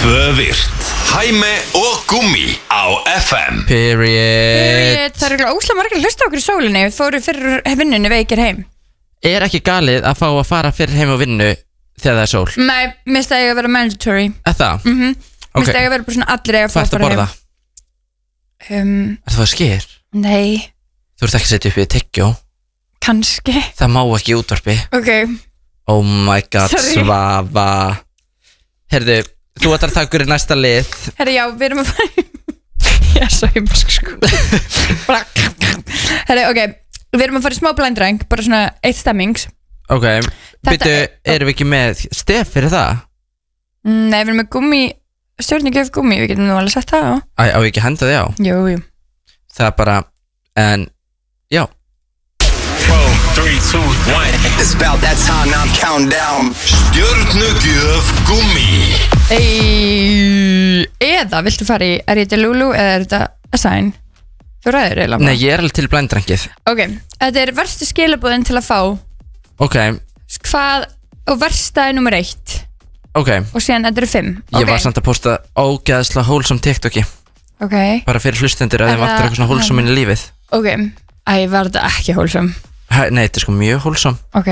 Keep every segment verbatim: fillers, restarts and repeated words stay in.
Tvö virt Hæmi og Gummi á F M Period Period Það eru óslega margir hlusta okkur í sólinni fóru fyrir vinnunni veikir heim Er ekki galið að fá að fara fyrir heim og vinnu þegar það er sól? Nei, minnst það eiga að vera mandatory Er það? Mhm Ok. Minnst það eiga að vera bara svona allir eiga að fá Hvað ertu að fara borða? heim um, Er það að skyr? Nei, Þú ert ekki að setja upp í tyggjó kannski Það má ekki í útvarpi Ok, Oh my god, Sorry. Svava Herðu, þú ætlar að taka ykkur í næsta lið herri já, við erum að fara Ég svo ég bara sko Bara Herri, ok, við erum að fara í smá blændræng bara svona eitt stemmings Ok, Þetta byrju, er- erum við ekki með stef fyrir það? Nei, við erum með gummi stjórningjöf gummi, við getum nú alveg sett það á Æ, á ég ekki að henda þig á? Jú, jú Það er bara, en, já four, three, two, one It's about that time, now I'm counting down Stjörnugjöf Gummi Ey, eða viltu fara í, er þetta Lulu eða er þetta Assign? Þú ræður eiginlega bara. Nei, ég er alveg til blændrangið Ok, þetta er verstu skilabúðin til að fá Ok, hvað, og versta er nummer eitt ok og síðan þetta eru fimm Ég Ok, var samt að posta ógeðslega hólsam TikToki ok, Bara fyrir hlustendur að Er þeim vantar það- eitthvað svona hólsam inn í lífið ok Æ, var þetta ekki hólsum Hæ, Nei, þetta er sko mjög hólsam Ok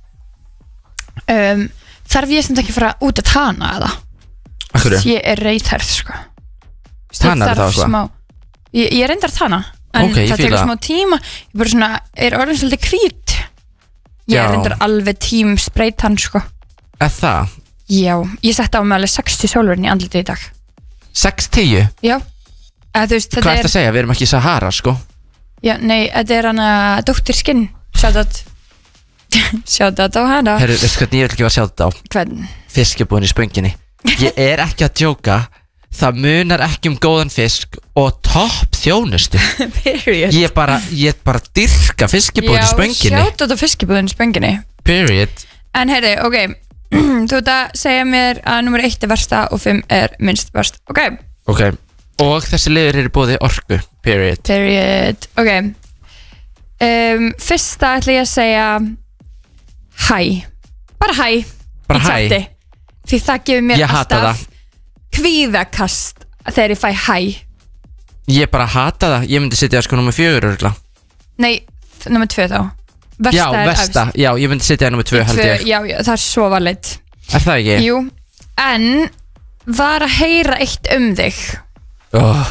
um, Þarf ég sem ekki að fara út að tana eða? Akkur Ég er reyðherð sko Tanar Ég þarf þá eitthvað? smá- Ég, ég reyndar að tana En Ok, ég það fíla tekur það. smá tíma Ég bara svona, er orðin svolítið hvít Ég Já. reyndar alveg tím spreytan sko Er það? Já, ég setti á mig alveg sextíu sólverðin í andliti í dag sex tíu? Já Eða, þú veist, Hvað þetta er þetta er, að segja? Við erum ekki í Sahara, sko já, nei, þetta er hana Dóttir skinn, shoutout Shoutout á hana Herru, veistu hvernig ég vil ekki vera að sjá þetta á? Hvern? Fiskibúin í spönginni Ég er ekki að djóka Það munar ekki um góðan fisk og topp þjónustu Period Ég bara, ég bara dyrka fiskibúin í spönginni Já, shoutout á fiskibúðin í spönginni Period En heyrðu, ok Þú ert að segja mér að nummer eitt er versta og fimm er minnst verst Ok, Ok, og þessi liður eru bóði orku Period period Ok um, Fyrsta ætla ég að segja Hæ Bara hæ Bara í hæ. chatti. Því það gefur mér Ég hata alltaf kvíðakast þegar ég fæ hæ Ég bara hata það, ég myndi setja það sko nummer fjögur örgla Nei, nummer tvö þá Versta Já, er versta, efst. já, ég myndi setja það nummer tvö held Tvö, ég já, já, það er svo valið Er það ekki? Jú, en var að heyra eitt um þig Oh.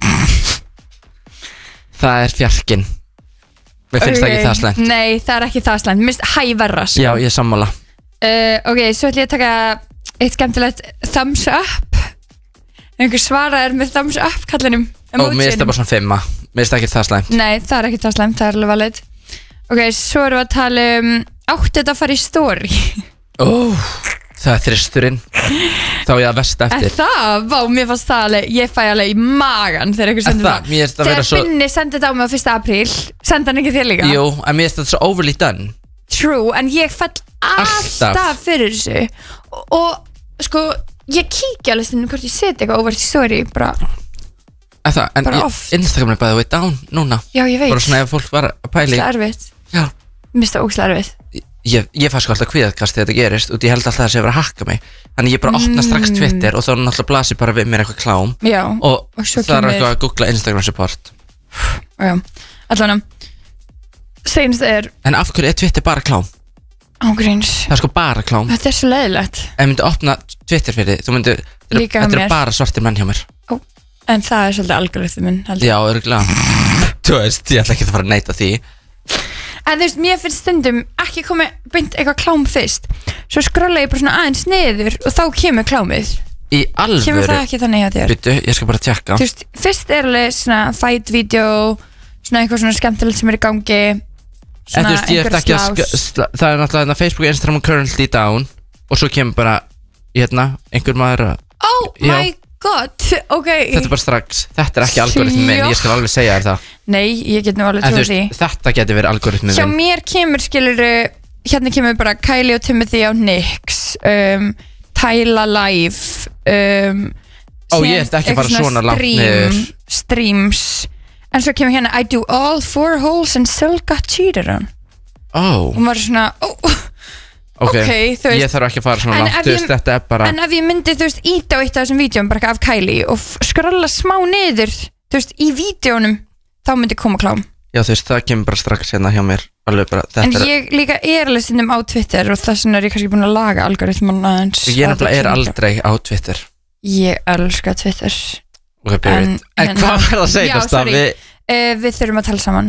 Það er fjarkinn Mér finnst það ekki það slæmt Nei, það er ekki það slæmt, mér finnst hæ verra sko. Já, ég er sammála uh, Ok, svo ætlum ég að taka eitt skemmtilegt thumbs up Einhver svaraður með thumbs up kallinum Og mér finnst það bara svona femma Mér finnst það ekki það slæmt Nei, það er ekki það slæmt, það er alveg valið Ok, svo erum við að tala um Átti þetta að fara í story oh, Það er þristurinn Þá er ég að versta En eftir það, vá, mér fannst það alveg Ég fæ alveg í magan þegar einhver En sendir það, mér finnst það vera Þegar svo Binni sendi þetta á mig á fyrsta apríl Sendi hann ekki þér líka? Jú, en mér finnst það svo overly done True, en ég fell alltaf, Alltaf. fyrir þessu og, og sko, ég kíkja alveg stundum hvort ég seti eitthvað óvart í story bara, En það, en Bara ég, oft. Instagram er bæðið way down núna já ég veit Bara svona ef fólk var að pæli ógeðslega erfitt, Já, mér finnst það ógeðslega erfitt ég, ég fæ sko alltaf kvíðakast þegar þetta gerist Og ég held alltaf að það sé að vera að hakka mig Þannig ég bara opna strax Twitter Og þá náttúrulega blasir bara við mér eitthvað klám Já, Og, Og svo það er kemur- eitthvað að googla Instagram support já, allan Seinst er En af hverju er Twitter bara klám? ágríns Það er sko bara klám Þetta er svo leiðilegt Ef ég myndi opna Twitter fyrir þig Þú myndi, þetta Líka hjá eru mér. bara svartir menn hjá mér En það er svolítið algoritminn heldur. Já, örgulega Þú veist, ég ætla ekki að fara að neita því En þú veist, mér finnst stundum ekki komið beint eitthvað klám fyrst Svo skrolla ég bara svona aðeins niður Og þá kemur klámið Í Kemur það alvöru ekki þannig hjá þér? Byttu, ég skal bara tjekka Þú veist, fyrst er alveg svona fight-vídeó Svona eitthvað svona skemmtilegt sem er í gangi En Svona þú veist, ég ert ekki að slás. sk- sla- Það er náttúrulega hérna Facebook, Instagram og currently down Og svo kemur bara, hérna, einhver maður að Oh Já. my god, ok Þetta er bara strax, þetta er ekki algoritmi minn Ég skal alveg segja þér það Nei, ég get nú alveg En þú trúið því veist, þetta geti verið algoritmi Hjá minn mér kemur skiluru Hérna kemur bara Kylie og Timothy á Nix um, Tyla Live um, Ó, síðan ég ert ekki eitthvað bara svona langt stream, niður. Streams En svo kemur hérna I do all four holes and still got cheated on Ó, Og maður er svona oh, Ok, okay þú veist, ég þarf ekki að fara svona en langt, ef þú veist, ég- þetta er bara En ef ég myndi, þú veist, íta á eitt af þessum vídeum bara af Kylie og f- skrolla smá niður þú veist, í vídeónum þá myndi koma klám. Já, þú veist, það kemur bara strax hérna hjá mér alveg bara, En þetta er ég líka er alveg stundum á Twitter og þess vegna er ég kannski búin að laga algoritman aðeins. Ég að nefnilega það er kemur- aldrei á Twitter Ég elska Twitter. Ok, period. En hérna- hvað er það að segja Já, það sorry. við, uh, Við þurfum að tala saman.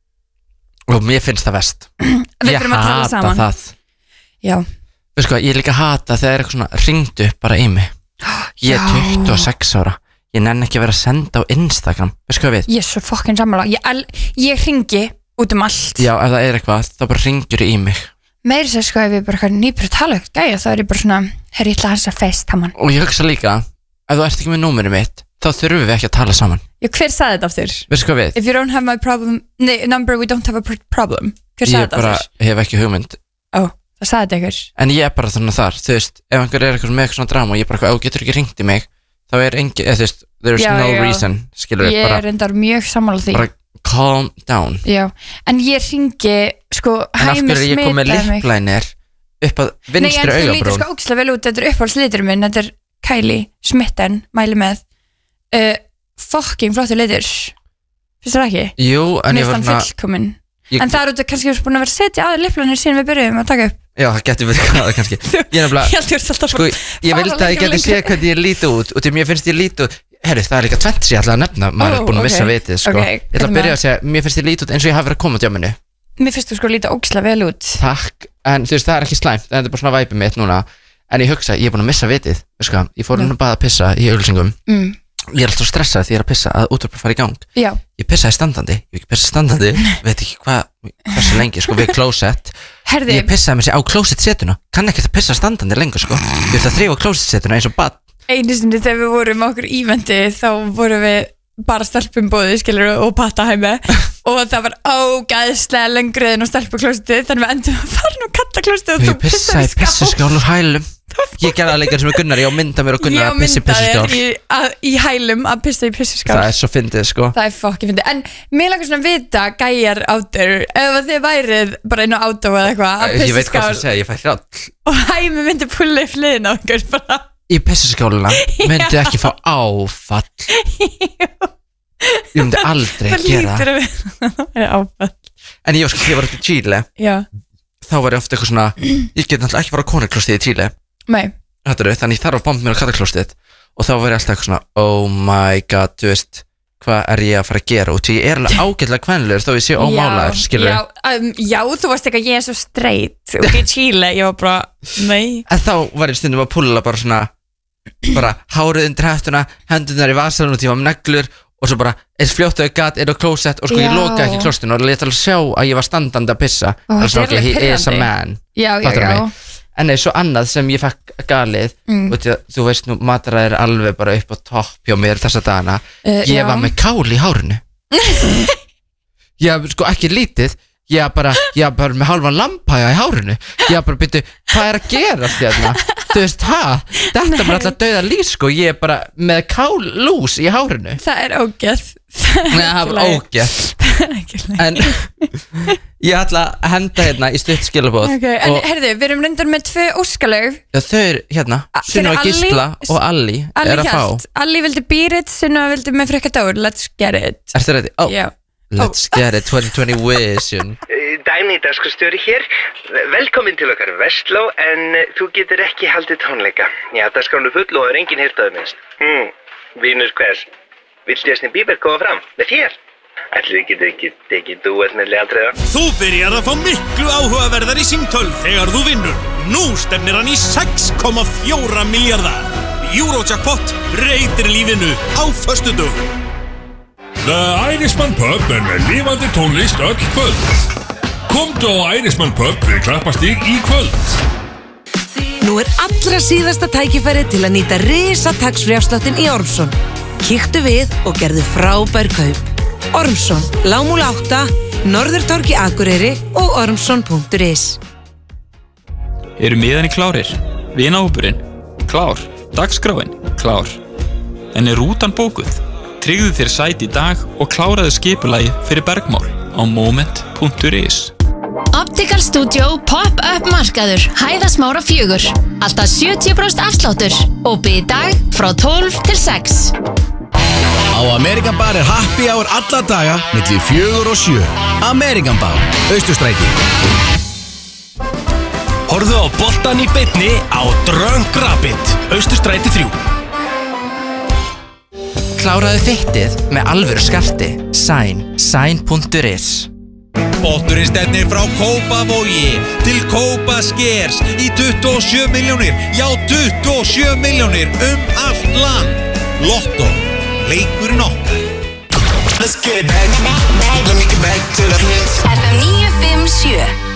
og mér finnst það vest Við Ég þurfum að tala hata saman. það Já. Veistu hvað, ég líka hata þegar eitthvað svona ringdu upp bara í mig Ég er Já. tuttugu og sex ára Ég nenni ekki að vera að senda á Instagram Veistu hvað við? Ég er svo fokkin sammála. Ég, el- ég ringi út um allt. Já, ef það er eitthvað, þá bara ringdur í mig Meiri sér sko ef ég bara eitthvað nýpur að tala eitthvað gæja þá er ég bara svona, herri, ég ætla hans að FaceTime-an. Og ég hugsa líka, ef þú ert ekki með númerið mitt þá þurfum við ekki að tala saman Já, hver sagði þetta aftur? Veistu hvað við? If you don't have my problem, nei, number, we don't have a pr- problem. Hver Ég sagði þetta bara aftur? hef ekki hugmynd Ó, það sagði þetta ykkur. En ég er bara þannig þar, þú veist, ef einhver er eitthvað með eitthvað svona drama og ég bara, ef þú getur ekki ringt í mig þá er engi, eða þú veist, there's Já, no já. reason skilur við, Ég bara, er reyndar mjög sammála því. bara calm down Já, en ég ringi, sko, En af Hæmi hverju er ég kom með smitaði mig. lipplænir upp að Nei, en vinstri þú lítur augabrún sko ókslega vel út, þetta er uppáhaldslitur minn, þetta er Kylie, smitten, mæli með. Uh, fucking flottur litur. Finnst það ekki? Jú, en Mér ég finnst var hann svona fullkominn. ég, En það er út að kannski þú ert búin að vera að setja aðeins lipplanir síðan við byrjuðum að taka upp. Já, það getur verið hvað það kannski Ég er nefnilega, Ég held ég ert alltaf sko, ég vildi að ég geti séð hvernig ég líti út og til mér finnst ég líti út Herru, það er líka tvennt sem ég ætla að nefna maður Ó, er búin að missa ok. vitið, sko Ok, Ég ætla hvað að byrja með að segja, mér finnst ég líti út eins og ég hafi verið að koma á djáminu Mér finnst þú sko líta ókslega vel út. Takk, en þú veist, það er ekki slæmt en þetta er bara svona væpið mitt núna En ég hugsa, ég er búin að missa vitið Veistu hvað, ég fór inn að baða að pissa í auglýsingum Mm. Ég er alltaf stressað því ég er að pissa að útvarpið fara í gang Já, Ég pissaði standandi, ég hef ekki pissað standandi Veit ekki hvað, hversu lengi, sko, við klósett herði, Ég pissaði mér sér á klósett setuna Kann ekki að pissa standandi lengur, sko Ég ætla að þrýfa klósett setuna eins og bad einu sinni þegar við vorum á okkur íventi þá vorum við bara stelpumbóði skilur og patta hæmi og það var ógæðslega lengriðin og stelpuklóstið þannig við endum að fara og kalla klóstið og Ég þú pissaði í pissaskál úr hælum Ég gerði það líka sem er Gunnar, ég á mynda mér og Gunnar Ég að pissa í pissaskál myndaði í, að- í hælum að pissa í pissaskál. Það er svo fyndið, sko Það er fokki fyndið. En mér langar svona að vita, gæjar áttur, ef að þið værið bara inn á átó eða eitthvað að Ég veit hvað pissaskál það segja, ég fæ hrjall og hæmi myndi pulla í hliðin á einhver bara. Í pissaskáluna myndi ekki fá áfall Ég myndi aldrei Það gera lítur að vera það er áfall. En ég var sko, ég var eftir Chile Já, Þá var ég ofta eitthvað svona Ég get náttúrulega ekki fara á konarklostið í Chile nei, Þetta er þannig ég þarf að bomba mér á kataklostið Og þá var ég alltaf eitthvað svona Oh my god, þú veist Hvað er ég að fara að gera Og því ég er alveg ágætlega kvenlegur Þó ég sé ómálaður, skilur já, um, já, þú varst eitthvað, ég er svo straight út í Chile, ég var bara, nei. En þá var ég stundum að púla bara svona Bara hárið undir hættuna Hendunar í vasanum og því var neglur Og svo bara, eins fljótt að ég gat, er á klósett Og sko ég Já. loka ekki klostinu Og ég ætla að sjá að ég var standandi að pissa Ó, Það er þetta svona, er ok, he alveg is a pirrandi. man Já, já, Fattarðu já. mig? En nei, svo annað sem ég fekk galið Mm. og því að þú veist nú, mataræðir er alveg bara upp á topp hjá mér þessa dagana Uh, Ég já. var með kál í hárinu Ég var sko ekki lítið Ég var bara, ég var bara með hálfan lampæja í hárinu Ég var bara byrju, hvað er að gera þérna? Þú veist, ha? Þetta er bara alltaf dauða lýs sko Ég er bara með kál lús í hárinu Það er ógeð. Nei, það var ógeð Það er ekki leið. En ég ætla að henda hérna í stutt skilabóð Ok, en og heyrðu, við erum reyndar með tvö óskalög. já, þau eru hérna A- fyrir Sunna Alli- Gísla og Alli Alli er að fá hélt, Alli vildi beat it, Sunna vildi með frekka dór, let's get it. Ertu ready? Oh, Já. let's get it twenty twenty vision Dæmi dagskustjóri hér, velkomin til okkar Vestló, en eh, þú getur ekki haldið tónleika. Já, dagskránu full og er engin hirtaðu minnst. Hmm, vinur hvers? Vill Justin Bieber koma fram með þér? Ætli þið getur ekki tekið dúet með lealdriða? Þú byrjar að fá miklu áhugaverðar í símtöl þegar þú vinnur. Nú stefnir hann í sex komma fjóra milljarða. Eurojackpot breytir lífinu á föstudögum. The Irishman Pub er með lifandi tónlist öll kvöld. Komdu á Irishman Pub við Klappastíg í kvöld. Nú er allra síðasta tækifæri til að nýta risa tax-free-afsláttinn í Ormsson. Kíktu við og gerðu frábær kaup. Ormsson, Lámúla átta, Norðurtorgi Akureyri og ormsson punktur is. Eru miðanir klárir? Vinahópurinn? Klár. Dagskráin? Klár. En er rútan bókuð? Tryggðu þér sæti í dag og kláraðu skipulagið fyrir bergmál á moment punktur is. Up Optical Studio Pop-up markaður Hæðasmára fjögur. Alltaf sjötíu prósent afsláttur. Opið í dag frá tólf til sex. Á Amerikan Bar er happy hour alla daga milli fjögur og sjö. Amerikan Bar, Austurstræti. Horfðu á boltan í beinni á Drunk Rabbit, Austurstræti þrjú. Kláraðu fittið með alvöru skarti. Sæn, sæn punktur is. Potturinn stefnir frá Kópavogi til Kópaskers í tuttugu og sjö milljónir, já tuttugu og sjö milljónir um allt land. Lotto, leikurinn okkar. Let's get it back, back, let me get back to the hits. F M níu fimm sjö